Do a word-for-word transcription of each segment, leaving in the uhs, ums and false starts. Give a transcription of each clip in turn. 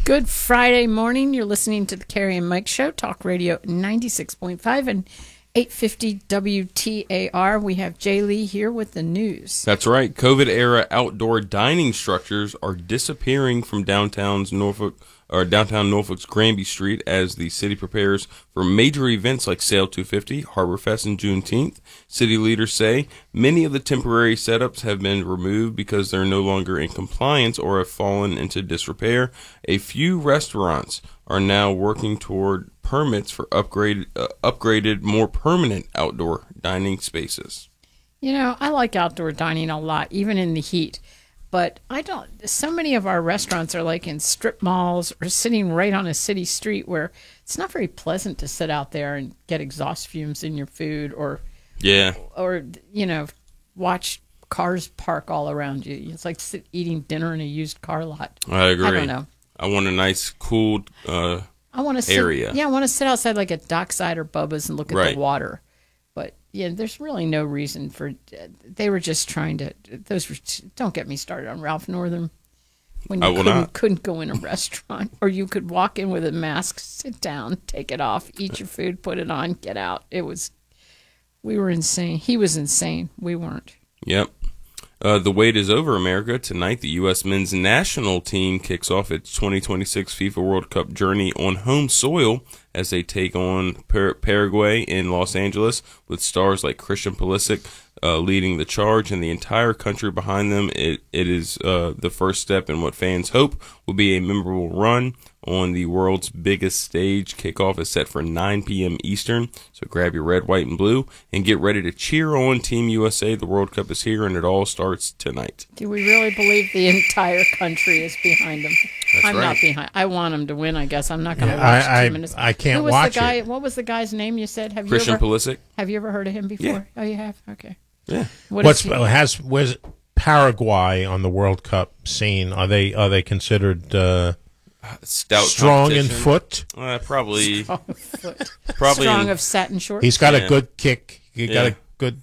Good Friday morning. You're listening to the Carrie and Mike Show, Talk Radio ninety-six point five and eight fifty W T A R. We have Jay Lee here with the news. That's right. COVID-era outdoor dining structures are disappearing from downtown's Norfolk or downtown Norfolk's Granby Street as the city prepares for major events like Sail two fifty, Harborfest, and Juneteenth. City leaders say many of the temporary setups have been removed because they're no longer in compliance or have fallen into disrepair. A few restaurants are now working toward permits for upgraded, uh, upgraded, more permanent outdoor dining spaces. You know, I like outdoor dining a lot, even in the heat. But I don't, so many of our restaurants are like in strip malls or sitting right on a city street where it's not very pleasant to sit out there and get exhaust fumes in your food or, yeah, or, you know, watch cars park all around you. It's like sit, eating dinner in a used car lot. I agree. I don't know. I want a nice, cool uh, I want to sit, area. Yeah, I want to sit outside like at Dockside or Bubba's and look at right. the water. But yeah, there's really no reason for. They were just trying to. Those were. Don't get me started on Ralph Northam. When you I will couldn't, not. couldn't go in a restaurant, or you could walk in with a mask, sit down, take it off, eat your food, put it on, get out. It was. We were insane. He was insane. We weren't. Yep. Uh, the wait is over, America. Tonight, the U S men's national team kicks off its twenty twenty-six FIFA World Cup journey on home soil as they take on Par- Paraguay in Los Angeles, with stars like Christian Pulisic uh, leading the charge and the entire country behind them. It It is uh, the first step in what fans hope will be a memorable run on the world's biggest stage. Kickoff is set for nine p.m. Eastern, so grab your red, white, and blue and get ready to cheer on Team U S A. The World Cup is here, and it all starts tonight. Do we really believe the entire country is behind them? That's I'm right. not behind. I want them to win. I guess I'm not going to Yeah, watch I- two minutes. I- I can't Who was watch the guy, it. What was the guy's name? You said have Christian you ever Pulisic? have you ever heard of him before? Yeah. Oh, you have. Okay. Yeah. What What's is he- has was Paraguay on the World Cup scene? Are they are they considered uh, Stout strong in competition. foot? Uh, probably. Strong of foot. Probably Strong in- of satin shorts. He's got Yeah. a good kick. He got Yeah. a good.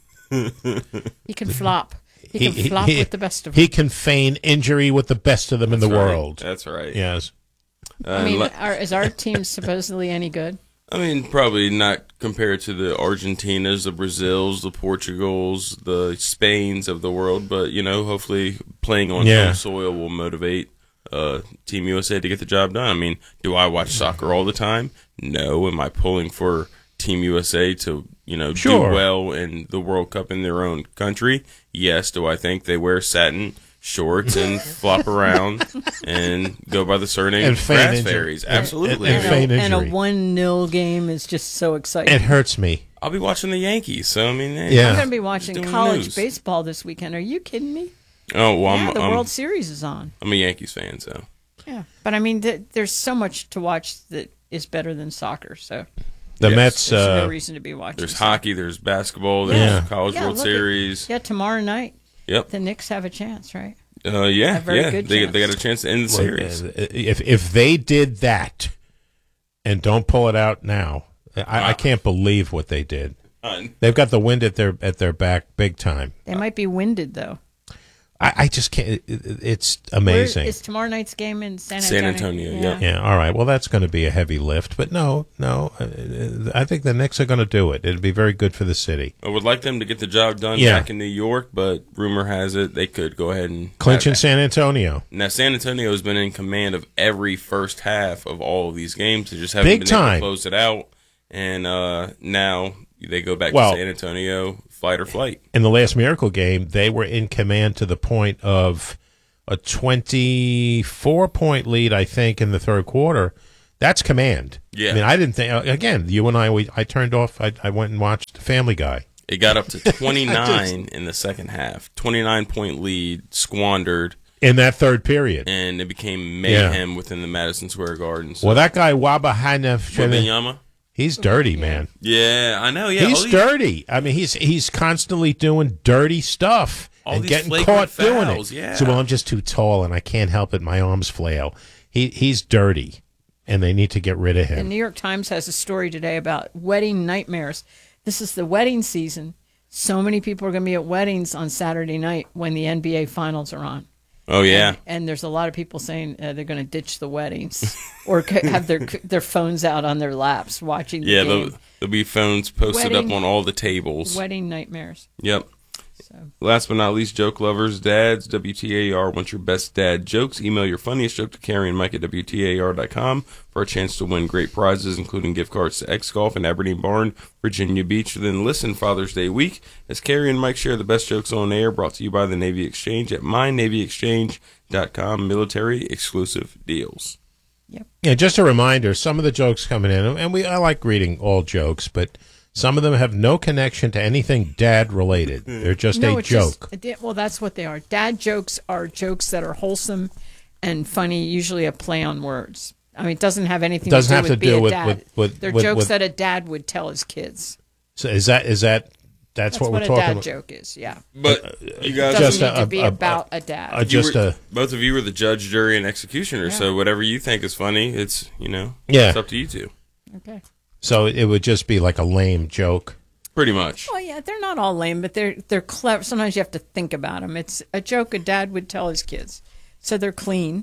He can flop. He can flop with the best of them. He can feign injury with the best of them in the That's right. world. That's right. Yes. Uh, I mean, le- are, is our team supposedly any good? I mean, probably not compared to the Argentinas, the Brazils, the Portugals, the Spains of the world, but, you know, hopefully playing on Yeah. home soil will motivate uh, Team U S A to get the job done. I mean, do I watch soccer all the time? No. Am I pulling for Team U S A to, you know, Sure. do well in the World Cup in their own country? Yes. Do I think they wear satin shorts and flop around and go by the surname And feign Grass injury. Fairies? And- Absolutely. and- and feign and a injury. one nil game is just so exciting. It hurts me. I'll be watching the Yankees, so I mean, hey, Yeah. I'm going to be watching Doing the college news. baseball this weekend. Are you kidding me? Oh well, yeah, I'm, the I'm, World Series is on. I'm a Yankees fan, so Yeah, but I mean, th- there's so much to watch that is better than soccer. So The Yes. Mets. there's Uh, no reason to be watching. there's soccer. hockey, there's basketball, there's Yeah. College Yeah, World look at- Series. Yeah, tomorrow night Yep. the Knicks have a chance, right? Uh, yeah, A very yeah. good They chance. they got a chance to end the series. uh, if if they did that and don't pull it out now, I, I can't believe what they did. Uh, They've got the wind at their at their back big time. They might be winded though. I, I just can't. It, it- it's Where amazing. is tomorrow night's game in San San Antonio? Antonio, yeah. Yeah, all right. Well, that's going to be a heavy lift, but no, no. uh, I think the Knicks are going to do it. It'd be very good for the city. I would like them to get the job done Yeah. back in New York, but rumor has it they could go ahead and Clinch in have- San Antonio. Now, San Antonio has been in command of every first half of all of these games. They just haven't Big been able time. to close it out, and uh, now they go back Well- to San Antonio, fight or flight. In the last Miracle game, they were in command to the point of a twenty-four point lead, I think, in the third quarter. That's command. Yeah. I mean, I didn't think. Again, you and I, we, I turned off. I, I went and watched Family Guy. It got up to twenty-nine in the second half. twenty-nine point lead, squandered, In that third period. and it became mayhem within the Madison Square Garden. So, Well, that guy, Waba Hanef, Wembanyama? he's dirty, man. Yeah, I know. Yeah, He's all these- dirty. I mean, he's he's constantly doing dirty stuff All and these getting flagrant caught doing fouls, it. yeah. So, well, I'm just too tall and I can't help it. My arms flail. He he's dirty, and they need to get rid of The him. New York Times has a story today about wedding nightmares. This is the wedding season. So many people are going to be at weddings on Saturday night when the N B A finals are on. Oh yeah. And, and there's a lot of people saying uh, they're going to ditch the weddings or c- have their their phones out on their laps watching the Yeah, game. there'll, there'll be phones posted Wedding- up on all the tables. Wedding nightmares. Yep. So. Last but not least, joke lovers, dads, W T A R wants your best dad jokes. Email your funniest joke to Carrie and Mike at W T A R dot com for a chance to win great prizes, including gift cards to X Golf and Aberdeen Barn, Virginia Beach. Then listen Father's Day week as Carrie and Mike share the best jokes on air, brought to you by the Navy Exchange at my navy exchange dot com. Military exclusive deals. Yep. Yeah, just a reminder, some of the jokes coming in, and we I like reading all jokes, but some of them have no connection to anything dad related. They're just No, a it's joke. Just, well, that's what they are. Dad jokes are jokes that are wholesome and funny, usually a play on words. I mean, it doesn't have anything Doesn't to do have with to being do a with- dad. with- with- They're with- jokes with- that a dad would tell his kids. So is that is that that's, That's what, what, we're a talking dad about? joke is, yeah. But you guys, It Just doesn't a- need to be a- a- about a dad. a- you just were- a both of you are the judge, jury, and executioner. Yeah. So whatever you think is funny, it's you know, Yeah. it's up to you two. Okay. so it would just be like a lame joke. Pretty much. Well, yeah, they're not all lame, but they're they're clever. Sometimes you have to think about them. It's a joke a dad would tell his kids, so they're clean.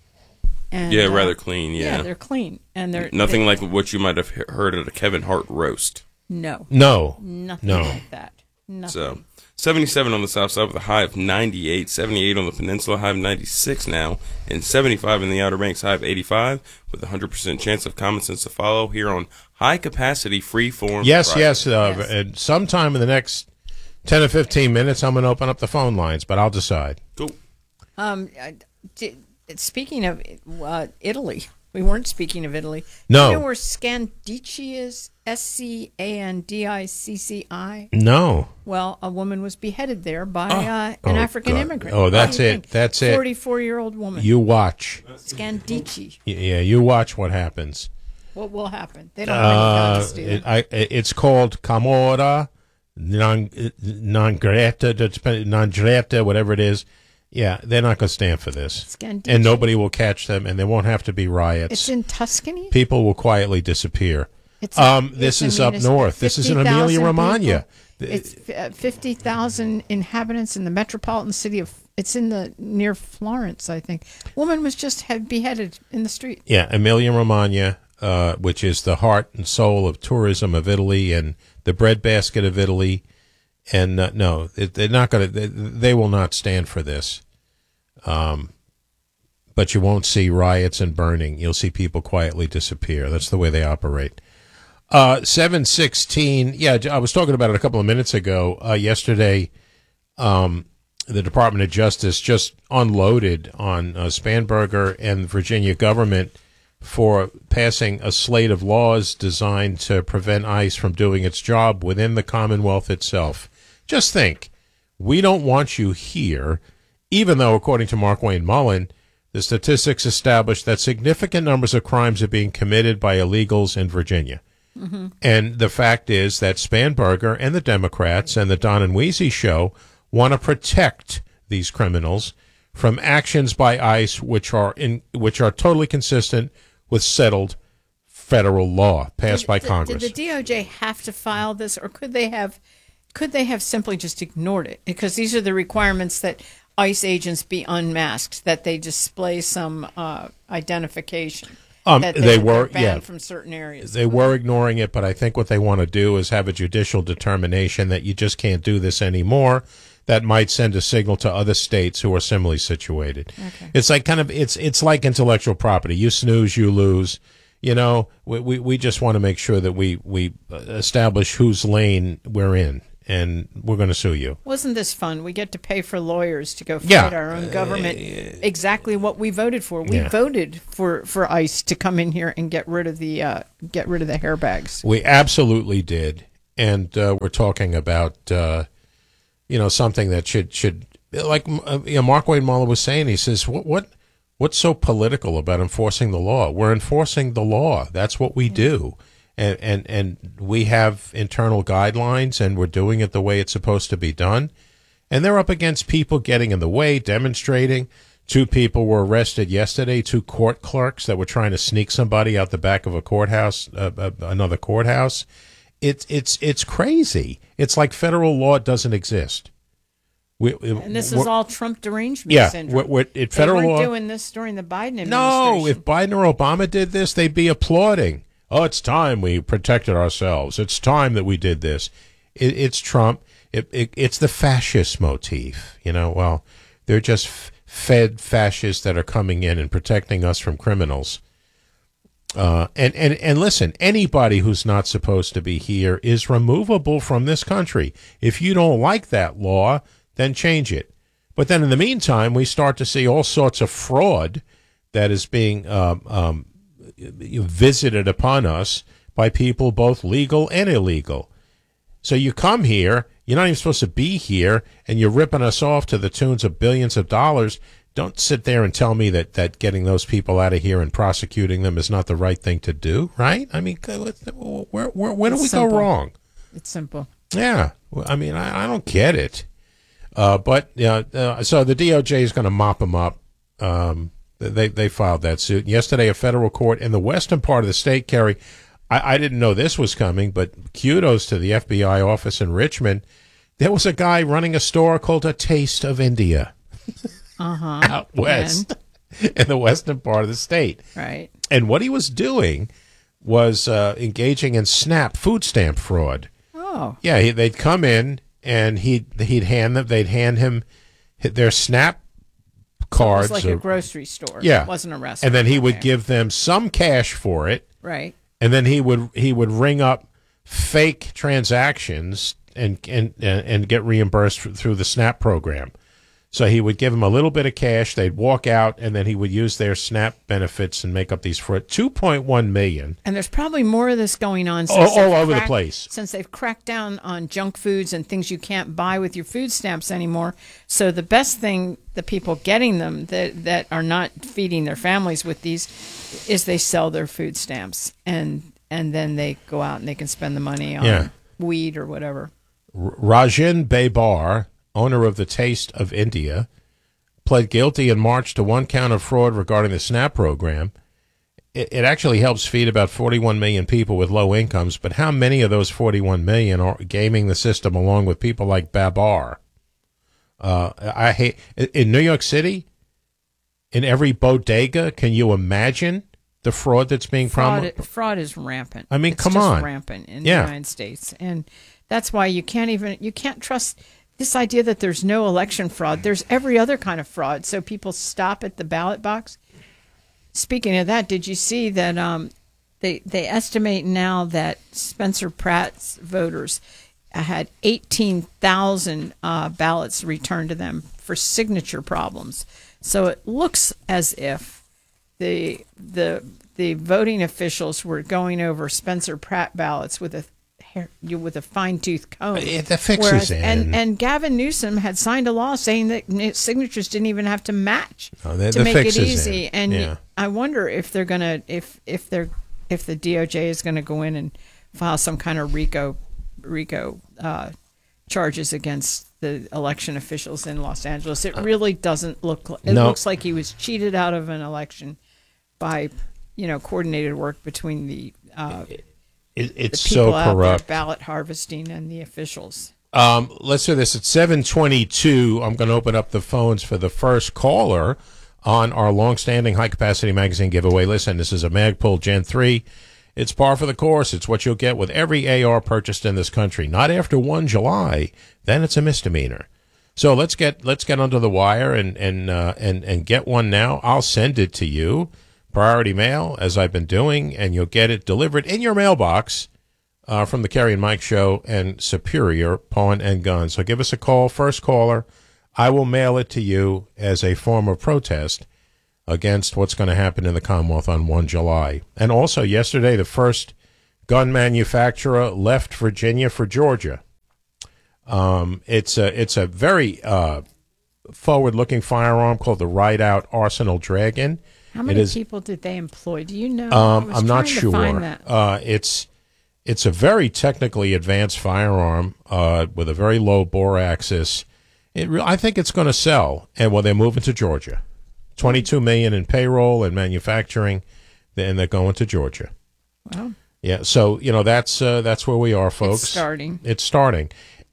And, Yeah, uh, rather clean. Yeah, Yeah, they're clean, and they're nothing they- like what you might have he- heard at a Kevin Hart roast. no, No, nothing no. like that. Nothing. So seventy-seven on the south side with a high of ninety-eight, seventy-eight on the peninsula, high of ninety-six now, and seventy-five in the Outer Banks, high of eighty-five, with a one hundred percent chance of common sense to follow here on High Capacity Freeform. Yes, Friday. yes. Uh, Yes. And sometime in the next ten or fifteen minutes, I'm going to open up the phone lines, but I'll decide. Cool. Um, I- d- speaking of uh, Italy, we weren't speaking of Italy. No. You know where Scandicci is? S C A N D I C C I. No. Well, a woman was beheaded there by uh, an Oh, African God. immigrant. Oh, What do that's you it. think? That's it. forty-four-year-old woman. You watch. Scandicci. Y- Yeah, you watch what happens. What will happen? They don't have any Uh, guns, do they? it, I, it's called Camorra non non grata non grata, whatever it is. Yeah, they're not going to stand for this, Scandicci. and nobody will catch them, and there won't have to be It's riots. in Tuscany. People will quietly disappear. It's Um, it's this a is up munis- north. This is in Emilia fifty thousand Romagna. people. It's uh, fifty thousand inhabitants in the metropolitan city of. It's in the near Florence, I think. Woman was just had beheaded in the street. Yeah, Emilia Romagna, uh, which is the heart and soul of tourism of Italy and the breadbasket of Italy. And uh, no, it, they're not going to. They, they will not stand for this. Um, but you won't see riots and burning. You'll see people quietly disappear. That's the way they operate. Uh, seven sixteen. Yeah, I was talking about it a couple of minutes ago. Uh, yesterday, um, the Department of Justice just unloaded on uh, Spanberger and the Virginia government for passing a slate of laws designed to prevent ICE from doing its job within the Commonwealth itself. Just think, we don't want you here, even though, according to Mark Wayne Mullen, the statistics establish that significant numbers of crimes are being committed by illegals in Virginia. Mm-hmm. And the fact is that Spanberger and the Democrats and the Don and Weezy show want to protect these criminals from actions by ICE which are in which are totally consistent with settled federal law passed by Did- Congress. Did the D O J have to file this, or could they have? Could they have simply just ignored it? Because these are the requirements that ICE agents be unmasked, that they display some uh, identification. Um, that they they're were- banned yeah. from certain areas. They were ignoring it, but I think what they want to do is have a judicial determination that you just can't do this anymore. That might send a signal to other states who are similarly situated. Okay. It's like kind of it's it's like intellectual property. You snooze, you lose. You know, we we, we just want to make sure that we we establish whose lane we're in, and we're going to sue you. Wasn't this fun? We get to pay for lawyers to go fight Yeah. our own government. Exactly what we voted for. We Yeah. voted for, for ICE to come in here and get rid of the uh, get rid of the hairbags. We absolutely did, and uh, we're talking about uh, you know something that should should like uh, you know, Mark Wayne Muller was saying. He says, "What what what's so political about enforcing the law? We're enforcing the law. That's what we do, and and and we have internal guidelines, and we're doing it the way it's supposed to be done. And they're up against people getting in the way, demonstrating." Two people were arrested yesterday, two court clerks that were trying to sneak somebody out the back of a courthouse, uh, uh, another courthouse. It's it's it's crazy. It's like federal law doesn't exist. We, we, And this is all Trump derangement yeah, syndrome. we're, we're, it, federal they weren't law. doing this during the Biden administration. No, if Biden or Obama did this, they'd be applauding. Oh, it's time we protected ourselves. It's time that we did this. It, it's Trump. It, it, it's the fascist motif. You know, well, they're just f- fed fascists that are coming in and protecting us from criminals. Uh, and, and, and listen, anybody who's not supposed to be here is removable from this country. If you don't like that law, then change it. But then in the meantime, we start to see all sorts of fraud that is being um, um, visited upon us by people both legal and illegal. So you come here, you're not even supposed to be here, and you're ripping us off to the tunes of billions of dollars. Don't sit there and tell me that, that getting those people out of here and prosecuting them is not the right thing to do, right? I mean, where, where, where do It's we simple. go wrong? It's simple. Yeah. Well, I mean, I, I don't get it. Uh, but, yeah, uh, so the D O J is going to mop them up. Um, they, they filed that suit. Yesterday, a federal court in the western part of the state, Kerry, I, I didn't know this was coming, but kudos to the F B I office in Richmond. There was a guy running a store called A Taste of India. Uh-huh. Out west in the western part of the state. Right. And what he was doing was uh, engaging in SNAP food stamp fraud. Oh. Yeah, he, they'd come in and he'd, he'd hand them, they'd hand him their SNAP cards. It was like or, a grocery store. Yeah. It wasn't a restaurant. And then he would okay. give them some cash for it. Right. And then he would he would ring up fake transactions and and and get reimbursed through the SNAP program. So he would give them a little bit of cash. They'd walk out, and then he would use their SNAP benefits and make up these for two point one million. And there's probably more of this going on since all, all they've over the cracked- place. Since they've cracked down on junk foods and things you can't buy with your food stamps anymore. So the best thing, the people getting them that that are not feeding their families with these, is they sell their food stamps, and and then they go out and they can spend the money on Yeah. weed or whatever. R- Rajan Bebar, owner of the Taste of India, pled guilty in March to one count of fraud regarding the SNAP program. It, it actually helps feed about forty-one million people with low incomes, but how many of those forty-one million are gaming the system along with people like Babar? Uh, I hate in New York City, in every bodega, can you imagine the fraud that's being Fraud, promoted? fraud is rampant. I mean, It's come just on. rampant in Yeah. the United States, and that's why you can't even you can't trust this idea that there's no election fraud. There's every other kind of fraud. So people stop at the ballot box. Speaking of that, did you see that um, they they estimate now that Spencer Pratt's voters had eighteen thousand uh, ballots returned to them for signature problems. So it looks as if the the the voting officials were going over Spencer Pratt ballots with a hair, with a fine tooth comb. Yeah, that fixes Whereas, it. and and Gavin Newsom had signed a law saying that signatures didn't even have to match Oh, that- to that make it fixes easy. it. And Yeah. I wonder if they're gonna if if they're if the D O J is going to go in and file some kind of RICO RICO uh, charges against the election officials in Los Angeles. It really doesn't look. It No. looks like he was cheated out of an election by, you know, coordinated work between the uh, It, the it's people so out there corrupt. ballot harvesting and the officials. Um, let's do this at seven twenty-two. I'm going to open up the phones for the first caller on our long-standing high-capacity magazine giveaway. Listen, this is a Magpul Gen three. It's par for the course. It's what you'll get with every A R purchased in this country. Not after First of July. Then it's a misdemeanor. So let's get let's get under the wire and and uh, and and get one now. I'll send it to you, priority mail, as I've been doing, and you'll get it delivered in your mailbox uh, from the Kerry and Mike Show and Superior Pawn and Gun. So give us a call, first caller. I will mail it to you as a form of protest against what's going to happen in the Commonwealth on First of July. And also yesterday, the first gun manufacturer left Virginia for Georgia. Um, it's a it's a very uh, forward-looking firearm called the Rideout Arsenal Dragon. How many It is- people did they employ? Do you know? Um, I was I'm not trying to find sure. that. Uh, it's it's a very technically advanced firearm uh, with a very low bore axis. It re- I think it's going to sell, and well, they're moving to Georgia. Twenty-two million in payroll and manufacturing, and they're going to Georgia. Wow. Yeah, so you know that's uh, that's where we are, folks. It's starting. It's starting,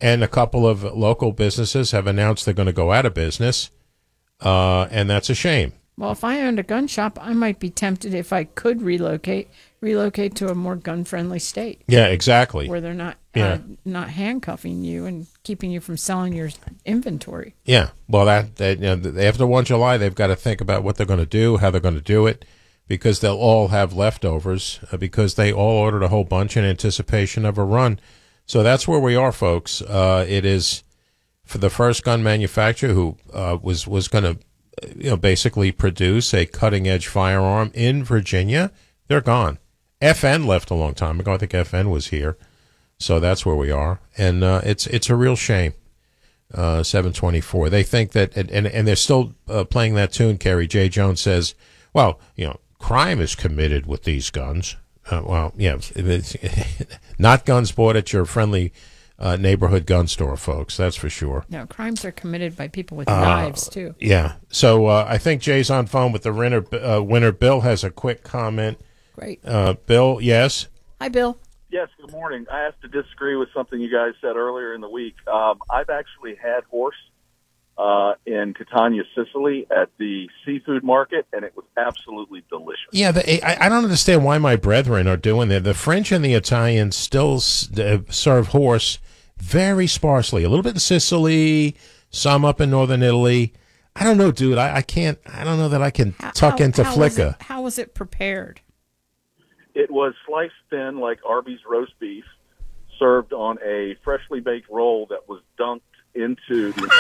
and a couple of local businesses have announced they're going to go out of business, uh, and that's a shame. Well, if I owned a gun shop, I might be tempted, if I could relocate, relocate to a more gun-friendly state. Yeah, exactly. Where they're not Yeah. uh, not handcuffing you and keeping you from selling your inventory. Yeah, well, that, that you know, after First of July, they've got to think about what they're going to do, how they're going to do it, because they'll all have leftovers uh, because they all ordered a whole bunch in anticipation of a run. So that's where we are, folks. Uh, it is for the first gun manufacturer who uh, was was going to, you know, basically produce a cutting edge firearm in Virginia. They're gone. F N left a long time ago. I think F N was here. So that's where we are, and uh, it's it's a real shame. Uh, seven twenty-four. They think that, and and, and they're still uh, playing that tune. Kerry J. Jones says, "Well, you know, crime is committed with these guns." Uh, well, yeah, it's not guns bought at your friendly uh, neighborhood gun store, folks. That's for sure. No, crimes are committed by people with uh, knives too. Yeah. So uh, I think Jay's on phone with the winner. Uh, winner Bill has a quick comment. Great. Uh, Bill, yes. Hi, Bill. Yes, good morning. I have to disagree with something you guys said earlier in the week. Um, I've actually had horse uh, in Catania, Sicily at the seafood market, and it was absolutely delicious. Yeah, the, I, I don't understand why my brethren are doing that. The French and the Italians still s- uh, serve horse very sparsely. A little bit in Sicily, some up in northern Italy. I don't know, dude. I, I can't, I don't know that I can How, tuck how, into how was Flicka. it, how was it prepared? It was sliced thin like Arby's roast beef, served on a freshly baked roll that was dunked into the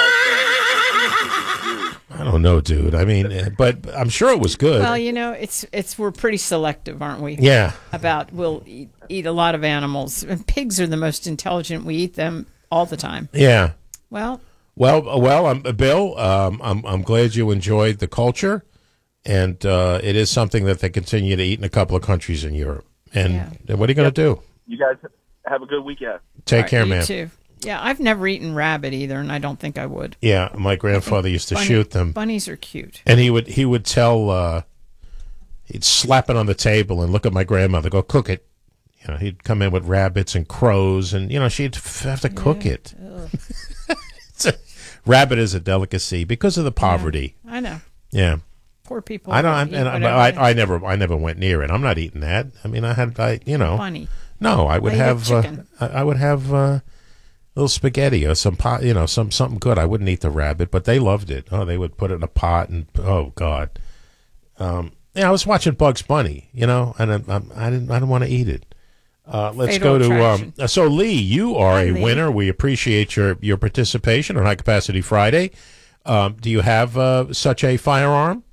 I don't know, dude. I mean, uh, but I'm sure it was good. Well, you know, it's it's we're pretty selective, aren't we? Yeah. About we'll eat, eat a lot of animals. And pigs are the most intelligent. We eat them all the time. Yeah. Well. Well, uh, well, um, Bill, um, I'm I'm glad you enjoyed the culture, and uh, it is something that they continue to eat in a couple of countries in Europe. And Yeah. what are you going to Yep. do? You guys have a good weekend. Take All right, care, you man. Too. Yeah, I've never eaten rabbit either, and I don't think I would. Yeah, my grandfather used to Bunny- shoot them, Bunnies are cute. and he would he would tell uh, he'd slap it on the table and look at my grandmother, go cook it. You know, he'd come in with rabbits and crows, and you know she'd f- have to cook Yeah. it. It's a, rabbit is a delicacy because of the poverty. I know. Yeah, Poor people. I don't, eat and I, whatever I, they- I never, I never went near it. I'm not eating that. I mean, I had, I, you know, Bunny. no, I would I eat have, uh, chicken. I, I would have uh, a little spaghetti or some pot, you know, some something good. I wouldn't eat the rabbit, but they loved it. Oh, they would put it in a pot, and oh god, um, yeah, I was watching Bugs Bunny, you know, and I, I, I didn't, I didn't want to eat it. Uh, let's Fatal go to attraction. um, so Lee. You are Hi, a Lee. winner. We appreciate your your participation on High Capacity Friday. Um, do you have uh, such a firearm?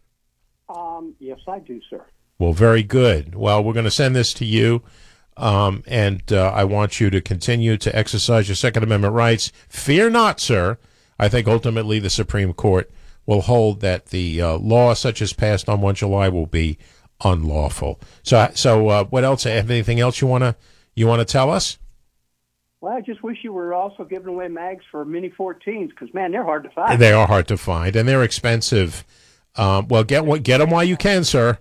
Um, yes, I do, sir. Well, very good. Well, we're going to send this to you, um, and uh, I want you to continue to exercise your Second Amendment rights. Fear not, sir. I think ultimately the Supreme Court will hold that the uh, law such as passed on First of July will be unlawful. So, so uh, what else? Have anything else you want to you want to tell us? Well, I just wish you were also giving away mags for Mini fourteens because, man, they're hard to find. They are hard to find, and they're expensive. Um, well, get what get them while you can, sir.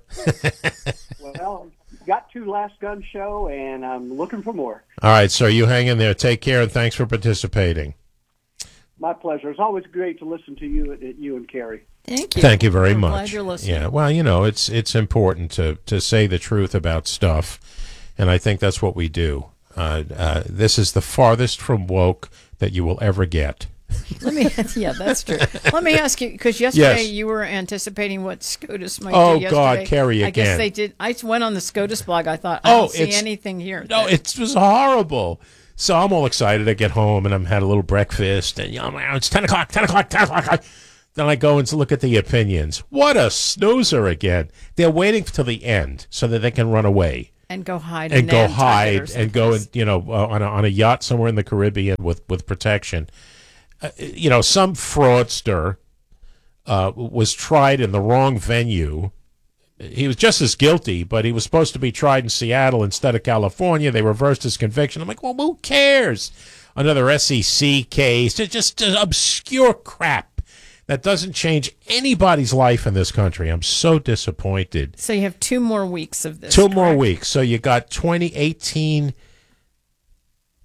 Well, got to last gun show, and I'm looking for more. All right, sir. You hang in there. Take care, and thanks for participating. My pleasure. It's always great to listen to you, you and Carrie. Thank you. Thank you very We're much. Glad you're listening. Yeah, well, you know, it's it's important to to say the truth about stuff, and I think that's what we do. Uh, uh, this is the farthest from woke that you will ever get. Let me. Yeah, that's true. Let me ask you because yesterday Yes. you were anticipating what SCOTUS might Oh, do yesterday. God, Carrie I guess again. they did. I went on the SCOTUS blog. I thought I Oh, don't see it's- anything here. No, it was horrible. So I'm all excited to get home, and I've had a little breakfast, and you know, it's ten o'clock, ten o'clock, ten o'clock. Then I go and look at the opinions. What a snoozer again! They're waiting till the end so that they can run away. and go hide and in go Nantucket or hide and go someplace. and you know uh, on a, on a yacht somewhere in the Caribbean with with protection. Uh, you know, some fraudster uh, was tried in the wrong venue. He was just as guilty, but he was supposed to be tried in Seattle instead of California. They reversed his conviction. I'm like, well, who cares? Another S E C case. It's just, just obscure crap that doesn't change anybody's life in this country. I'm so disappointed. So you have two more weeks of this. Two more correct? weeks. So you got twenty eighteen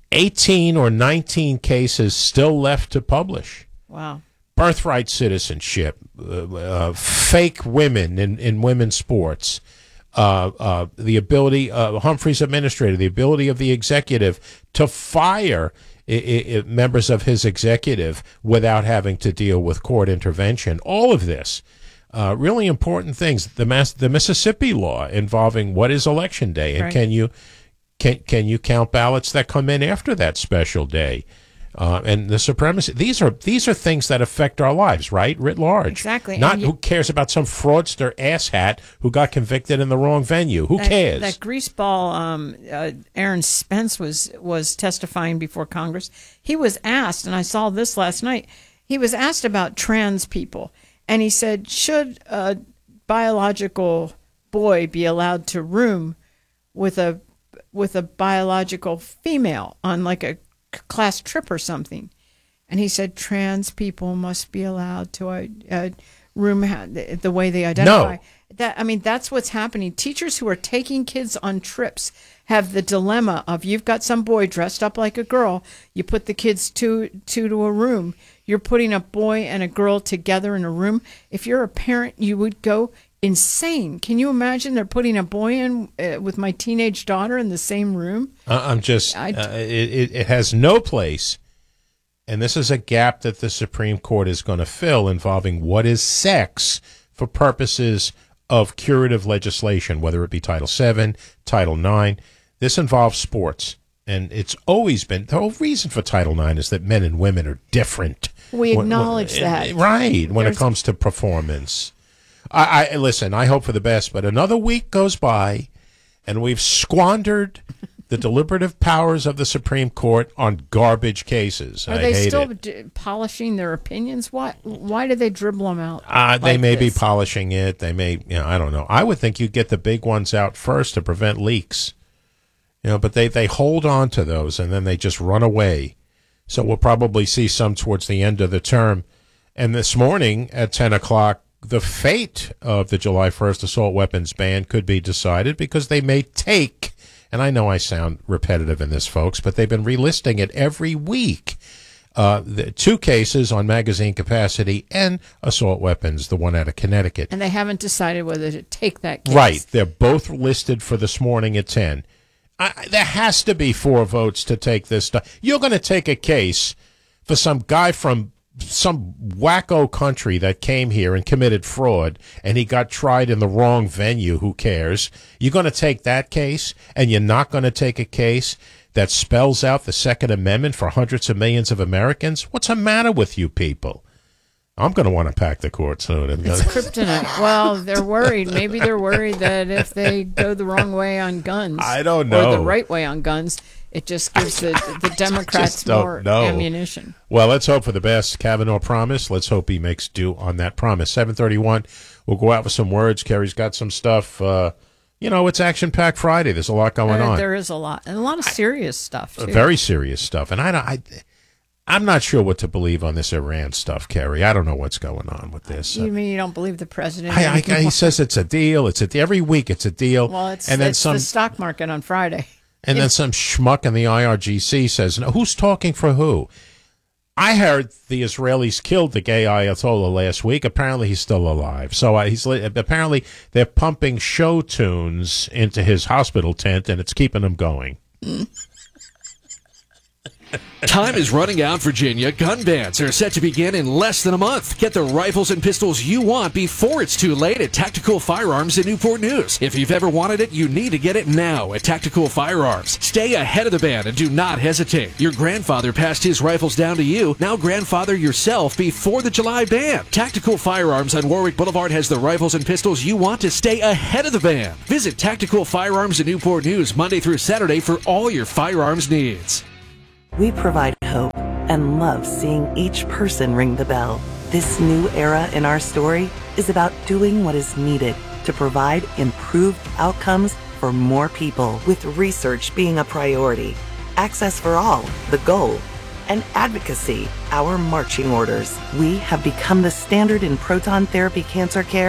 eighteen or nineteen cases still left to publish. Wow. Birthright citizenship, uh, uh, fake women in, in women's sports, uh, uh, the ability, uh, Humphrey's administrator, the ability of the executive to fire I- I- members of his executive without having to deal with court intervention. All of this, uh, really important things. The Mass- the Mississippi law involving what is election day, and Right. can you can can you count ballots that come in after that special day, uh, and the supremacy. These are these are things that affect our lives, right, writ large. Exactly. Not And you- who cares about some fraudster asshat who got convicted in the wrong venue. Who That, cares? that greaseball, um, uh, Aaron Spence was was testifying before Congress. He was asked, and I saw this last night. He was asked about trans people, and he said, "Should a biological boy be allowed to room with a with a biological female on like a class trip or something?" And he said, "Trans people must be allowed to uh, uh, room ha- the, the way they identify." No. That I mean, that's what's happening. Teachers who are taking kids on trips have the dilemma of, you've got some boy dressed up like a girl. You put the kids two two to a room. You're putting a boy and a girl together in a room. If you're a parent, you would go insane. Can you imagine they're putting a boy in uh, with my teenage daughter in the same room? Uh, I'm just, I- uh, it, it, it has no place, and this is a gap that the Supreme Court is going to fill involving what is sex for purposes of curative legislation, whether it be Title seven, Title nine. This involves sports, and it's always been, the whole reason for Title nine is that men and women are different. We When- acknowledge when- that. Right, when There's- it comes to performance. I, I listen, I hope for the best, but another week goes by, and we've squandered the deliberative powers of the Supreme Court on garbage cases. Are I they hate still it. d- polishing their opinions? Why? Why do they dribble them out? Uh, they like may this? be polishing it. They may, you know, I don't know. I would think you'd get the big ones out first to prevent leaks. You know, but they, they hold on to those, and then they just run away. So we'll probably see some towards the end of the term. And this morning at ten o'clock, the fate of the July first assault weapons ban could be decided, because they may take, and I know I sound repetitive in this, folks, but they've been relisting it every week. Uh, the two cases on magazine capacity and assault weapons, the one out of Connecticut. And they haven't decided whether to take that case. Right. They're both listed for this morning at ten. I, there has to be four votes to take this stuff. You're going to take a case for some guy from some wacko country that came here and committed fraud, and he got tried in the wrong venue. Who cares? You're going to take that case, and you're not going to take a case that spells out the Second Amendment for hundreds of millions of Americans? What's the matter with you people? I'm going to want to pack the court soon. It's kryptonite. Well, they're worried. Maybe they're worried that if they go the wrong way on guns, I don't or know. the right way on guns, it just gives the, the Democrats don't more know. ammunition. Well, let's hope for the best. Kavanaugh promised. Let's hope he makes do on that promise. seven thirty-one. We'll go out with some words. Kerry's got some stuff. Uh, you know, it's action-packed Friday. There's a lot going There, on. there is a lot, and a lot of serious stuff too. Very serious stuff. And I, don't- I, I'm not sure what to believe on this Iran stuff, Kerry. I don't know what's going on with this. You mean you don't believe the president? I, I, anymore? he says it's a deal. It's a, every week it's a deal. Well, it's, and then it's some, the stock market on Friday. and then some schmuck in the I R G C says, no, who's talking for who? I heard the Israelis killed the gay Ayatollah last week. Apparently, he's still alive. So uh, he's apparently they're pumping show tunes into his hospital tent, and it's keeping him going. Time is running out, Virginia. Gun bans are set to begin in less than a month. Get the rifles and pistols you want before it's too late at Tactical Firearms in Newport News. If you've ever wanted it, you need to get it now at Tactical Firearms. Stay ahead of the ban and do not hesitate. Your grandfather passed his rifles down to you. Now grandfather yourself before the July ban. Tactical Firearms on Warwick Boulevard has the rifles and pistols you want to stay ahead of the ban. Visit Tactical Firearms in Newport News Monday through Saturday for all your firearms needs. We provide hope and love seeing each person ring the bell. This new era in our story is about doing what is needed to provide improved outcomes for more people, with research being a priority, access for all, the goal, and advocacy, our marching orders. We have become the standard in proton therapy cancer care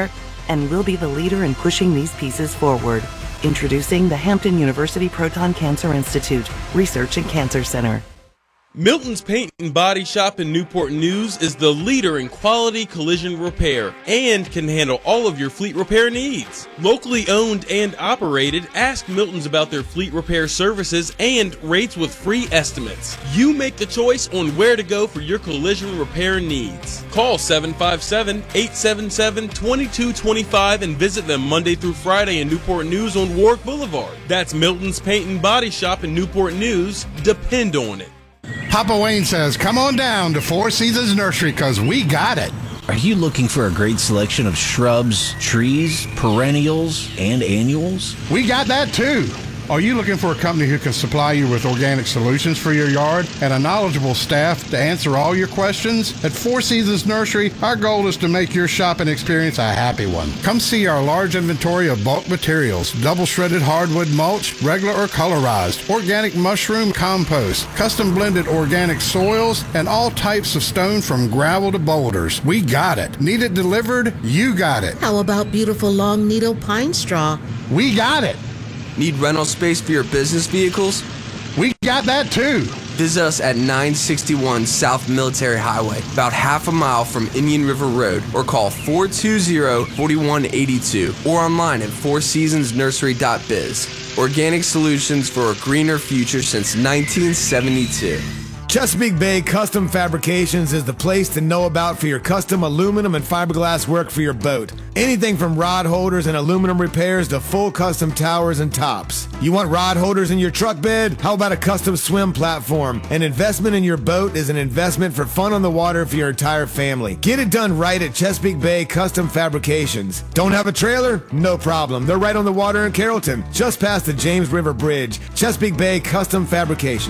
and we'll be the leader in pushing these pieces forward. Introducing the Hampton University Proton Cancer Institute Research and Cancer Center. Milton's Paint and Body Shop in Newport News is the leader in quality collision repair and can handle all of your fleet repair needs. Locally owned and operated, ask Milton's about their fleet repair services and rates with free estimates. You make the choice on where to go for your collision repair needs. Call seven five seven, eight seven seven, two two two five and visit them Monday through Friday in Newport News on Warwick Boulevard. That's Milton's Paint and Body Shop in Newport News. Depend on it. Papa Wayne says, come on down to Four Seasons Nursery because we got it. Are you looking for a great selection of shrubs, trees, perennials, and annuals? We got that too. Are you looking for a company who can supply you with organic solutions for your yard and a knowledgeable staff to answer all your questions? At Four Seasons Nursery, our goal is to make your shopping experience a happy one. Come see our large inventory of bulk materials, double shredded hardwood mulch, regular or colorized, organic mushroom compost, custom blended organic soils, and all types of stone from gravel to boulders. We got it. Need it delivered? You got it. How about beautiful long needle pine straw? We got it. Need rental space for your business vehicles? We got that too. Visit us at nine sixty-one South Military Highway, about half a mile from Indian River Road, or call four two zero, four one eight two, or online at four seasons nursery dot biz. Organic solutions for a greener future since nineteen seventy-two. Chesapeake Bay Custom Fabrications is the place to know about for your custom aluminum and fiberglass work for your boat. Anything from rod holders and aluminum repairs to full custom towers and tops. You want rod holders in your truck bed? How about a custom swim platform? An investment in your boat is an investment for fun on the water for your entire family. Get it done right at Chesapeake Bay Custom Fabrications. Don't have a trailer? No problem. They're right on the water in Carrollton, just past the James River Bridge. Chesapeake Bay Custom Fabrication.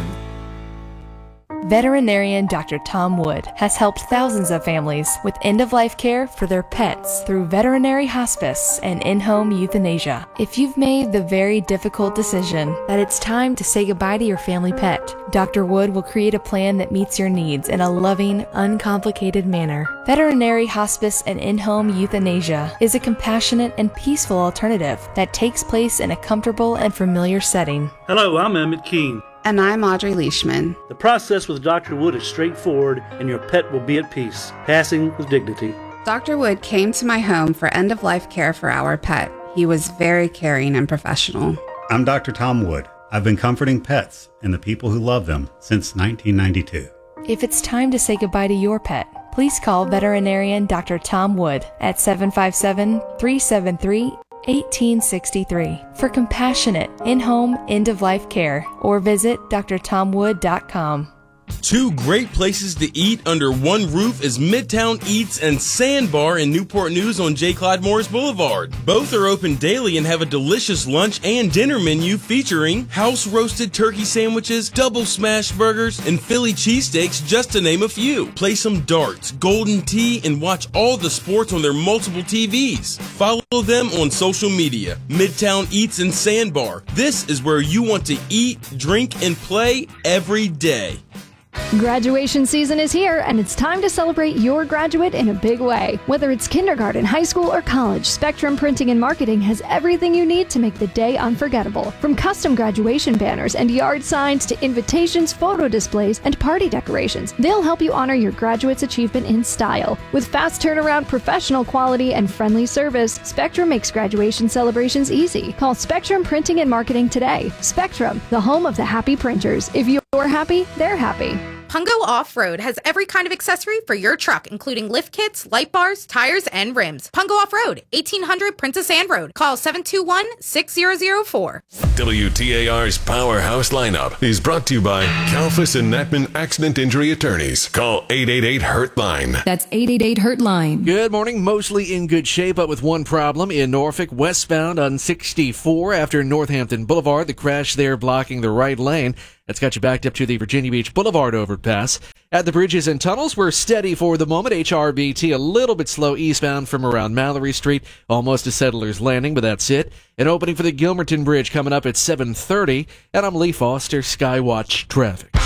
Veterinarian Doctor Tom Wood has helped thousands of families with end-of-life care for their pets through veterinary hospice and in-home euthanasia. If you've made the very difficult decision that it's time to say goodbye to your family pet, Doctor Wood will create a plan that meets your needs in a loving, uncomplicated manner. Veterinary hospice and in-home euthanasia is a compassionate and peaceful alternative that takes place in a comfortable and familiar setting. Hello, I'm Emmett Keene. And I'm Audrey Leishman. The process with Doctor Wood is straightforward, and your pet will be at peace, passing with dignity. Doctor Wood came to my home for end-of-life care for our pet. He was very caring and professional. I'm Doctor Tom Wood. I've been comforting pets and the people who love them since nineteen ninety-two. If it's time to say goodbye to your pet, please call veterinarian Doctor Tom Wood at seven five seven, three seven three, eighteen sixty-three for compassionate in-home end-of-life care, or visit d r tom wood dot com. Two great places to eat under one roof is Midtown Eats and Sandbar in Newport News on J. Clyde Morris Boulevard. Both are open daily and have a delicious lunch and dinner menu featuring house-roasted turkey sandwiches, double smash burgers, and Philly cheesesteaks, just to name a few. Play some darts, golden tea, and watch all the sports on their multiple T Vs. Follow them on social media. Midtown Eats and Sandbar. This is where you want to eat, drink, and play every day. Graduation season is here, and it's time to celebrate your graduate in a big way. Whether it's kindergarten, high school, or college, Spectrum Printing and Marketing has everything you need to make the day unforgettable. From custom graduation banners and yard signs to invitations, photo displays, and party decorations, they'll help you honor your graduate's achievement in style. With fast turnaround, professional quality, and friendly service, Spectrum makes graduation celebrations easy. Call Spectrum Printing and Marketing today. Spectrum, the home of the happy printers. If you're happy, they're happy. Pungo Off-Road has every kind of accessory for your truck, including lift kits, light bars, tires, and rims. Pungo Off-Road, eighteen hundred Princess Anne Road. Call seven two one, six zero zero four. W T A R's Powerhouse Lineup is brought to you by Kalfas and Natman Accident Injury Attorneys. Call eight eight eight, hurt line. That's eight eight eight, hurt line. Good morning. Mostly in good shape, but with one problem in Norfolk, westbound on sixty-four after Northampton Boulevard. The crash there blocking the right lane. That's got you backed up to the Virginia Beach Boulevard overpass. At the bridges and tunnels, we're steady for the moment. H R B T a little bit slow eastbound from around Mallory Street, almost to Settlers Landing, but that's it. An opening for the Gilmerton Bridge coming up at seven thirty. And I'm Lee Foster, Skywatch Traffic.